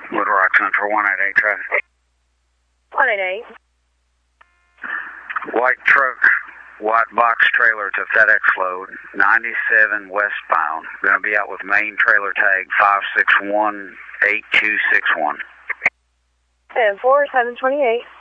Little Rock Central 188 traffic. 188. White truck, white box trailer to FedEx load, 97 westbound. Going to be out with main trailer tag 5618261. And 4728.